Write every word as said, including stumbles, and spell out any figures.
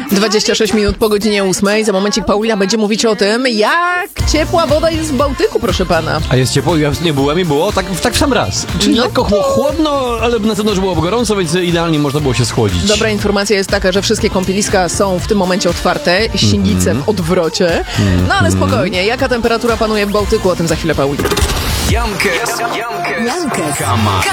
dwadzieścia sześć minut po godzinie ósmej. Za momencik Paulina będzie mówić o tym, jak ciepła woda jest w Bałtyku, proszę pana. A jest ciepło? Ja nie byłem i było tak, tak w sam raz. Czyli No lekko to- chłodno, ale na zewnątrz było gorąco, więc idealnie można było się schłodzić. Dobra informacja jest taka, że wszystkie kąpieliska są w tym momencie otwarte, Sinice w odwrocie. No ale spokojnie, jaka temperatura panuje w Bałtyku, o tym za chwilę Paulina. Jankes, Jankes, Jankes.